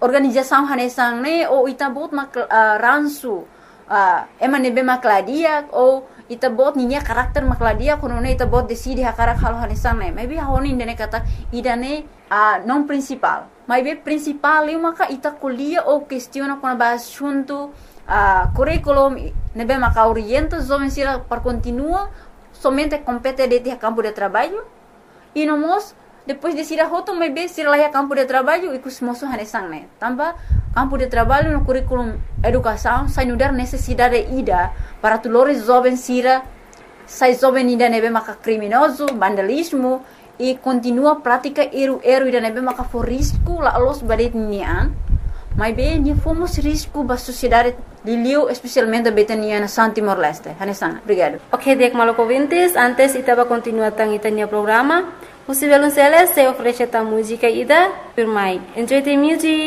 organização hanesang ne ou ita bot mak ransu emanebe makladia ou ita bot ninya karakter makladia kono ne ita bot decide hakarak halo hanesang ne maybe honi indene kata idane non principal maybe principal eu maka ita kuliah ou questiona com a assunto curriculum nebe maka orienta jovem sira para continua somente compete de campo de trabalho e nomos depois de sira hoto maybe sira lá campo de trabalho e cosmoso hanesang ne tamba campo de trabalho no currículum educação sai no dar necessidade ida para tulores jovem sira sai jovem ida nebe maka criminoso vandalismo e continua prática eru ida nebe maka for risco la los badet nian maybe ni fomos risco ba sociedade Liliu, especialmente Betania na San Timor-Leste. Hanesang, obrigado. Ok, Diek Malok ouvintes, antes itaba continuar tang itania programa. Você violonceles se oferece a música ida, firmai. Enjoy the music.